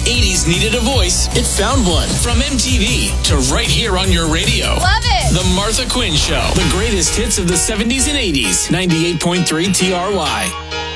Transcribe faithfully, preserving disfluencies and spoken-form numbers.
eighties needed a voice, it found one. From M T V to right here on your radio. Love it. The Martha Quinn Show. The greatest hits of the seventies and eighties. ninety-eight point three T R Y.